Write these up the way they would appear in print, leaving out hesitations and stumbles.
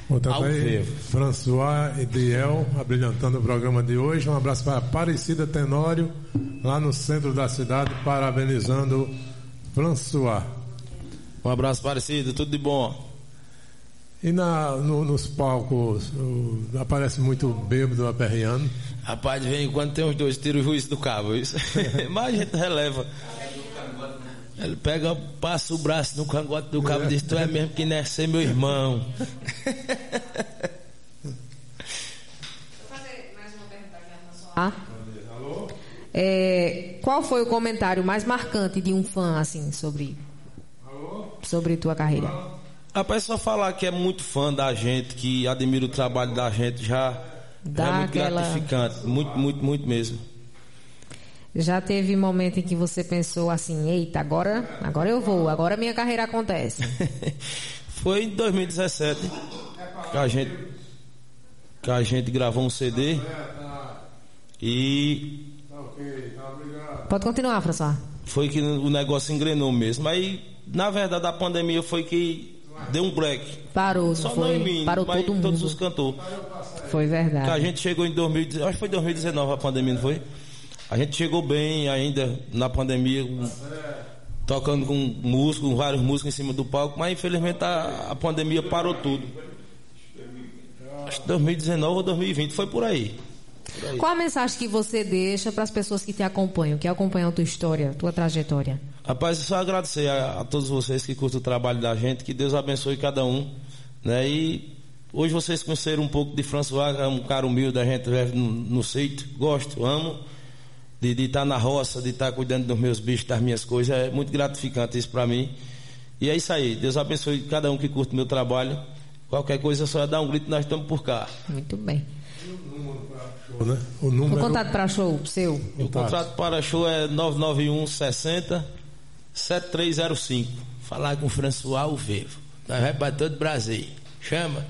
Ao vivo. François e Diel abrilhantando o programa de hoje. Um abraço para Aparecida Tenório, lá no centro da cidade, parabenizando François. Um abraço, Aparecida, tudo de bom. E nos palcos aparece muito bêbado aperreando. Rapaz, de vez em quando tem uns dois tiros o juízo do cabo, isso. Mas a gente releva. Ele pega, passa o braço no cangote do cabo e diz: tu é mesmo que não é ser meu irmão. Vou fazer mais uma pergunta aqui, François. Alô? Qual foi o comentário mais marcante de um fã, assim, sobre tua carreira? Rapaz, só falar que é muito fã da gente, que admira o trabalho da gente, já é muito gratificante. Muito, muito, muito mesmo. Já teve momento em que você pensou assim: eita, agora eu vou, agora minha carreira acontece? Foi em 2017 que a gente gravou um CD e... Pode continuar, François. Foi que o negócio engrenou mesmo. Aí, na verdade, a pandemia foi que deu um break. Parou, só não foi? Não em mim, parou mas todo mundo. Todos os cantores. Foi verdade. Que a gente chegou em 2019, acho que foi 2019 a pandemia, não foi? A gente chegou bem ainda na pandemia, tocando com vários músicos em cima do palco, mas infelizmente a pandemia parou tudo. Acho que 2019 ou 2020, foi por aí. Qual a mensagem que você deixa para as pessoas que te acompanham, que acompanham a tua história, tua trajetória? Rapaz, só agradecer a todos vocês que curtem o trabalho da gente, que Deus abençoe cada um, né? E hoje vocês conheceram um pouco de François, é um cara humilde, da gente vive no sítio, gosto, amo de estar na roça, de estar cuidando dos meus bichos, das minhas coisas. É muito gratificante isso para mim. E é isso aí, Deus abençoe cada um que curte o meu trabalho. Qualquer coisa, só dar um grito, nós estamos por cá. Muito bem. Né? O contato para show seu? O contrato para show é 991 60 7305. Falar com o François ao vivo. Nós vamos para todo o Brasil. Chama.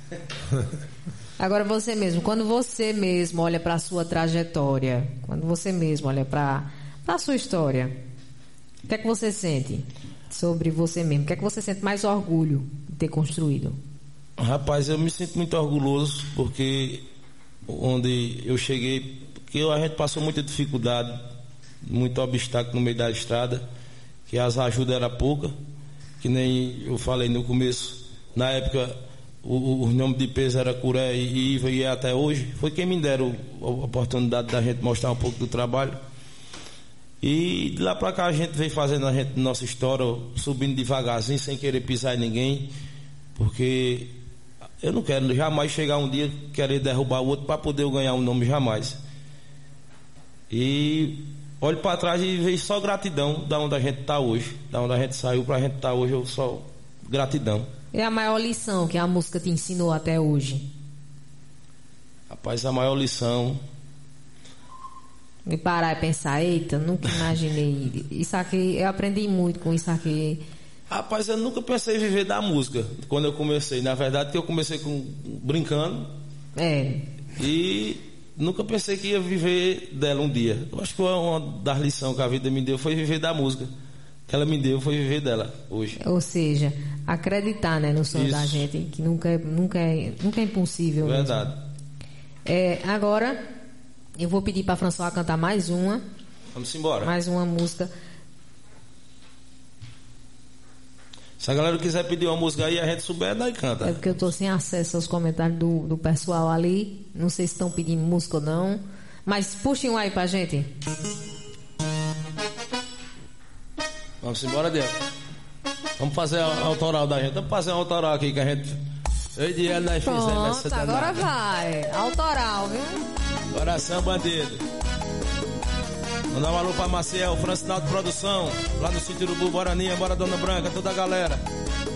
Agora você mesmo, quando você mesmo olha para a sua trajetória, quando você mesmo olha para a sua história, o que é que você sente sobre você mesmo? O que é que você sente mais orgulho de ter construído? Rapaz, eu me sinto muito orgulhoso porque onde eu cheguei, porque a gente passou muita dificuldade, muito obstáculo no meio da estrada, que as ajudas eram poucas, que nem eu falei no começo, na época o nome de peso era Curé e Iva, e é até hoje. Foi quem me deram a oportunidade da gente mostrar um pouco do trabalho. E de lá pra cá a gente veio fazendo nossa história, subindo devagarzinho, sem querer pisar em ninguém, porque eu não quero jamais chegar um dia querer derrubar o outro para poder eu ganhar um nome, jamais. E olho para trás e vejo só gratidão da onde a gente está hoje, da onde a gente saiu para a gente estar hoje, eu só gratidão. É a maior lição que a música te ensinou até hoje? Rapaz, a maior lição... Me parar e pensar: eita, nunca imaginei. Isso aqui, eu aprendi muito com isso aqui. Rapaz, eu nunca pensei em viver da música quando eu comecei. Na verdade, que eu comecei brincando. E nunca pensei que ia viver dela um dia. Eu acho que uma das lições que a vida me deu foi viver da música. Que ela me deu foi viver dela hoje. Ou seja, acreditar, né, no sonho isso. da gente, que nunca é impossível. Verdade. Agora eu vou pedir para François cantar mais uma. Vamos embora. Mais uma música. Se a galera quiser pedir uma música aí, a gente souber, daí canta. É porque eu tô sem acesso aos comentários do pessoal ali. Não sei se estão pedindo música ou não. Mas puxem um aí pra gente. Vamos embora, Deus. Vamos fazer a autoral da gente. Vamos fazer uma autoral aqui que a gente... Eu e Diel nós fizemos essa danada. Agora vai. Autoral, viu? Coração bandido. Mandar um alô pra Maciel, Francinaldo Produção, lá no sítio Urubu, Boraninha, bora Dona Branca, toda a galera.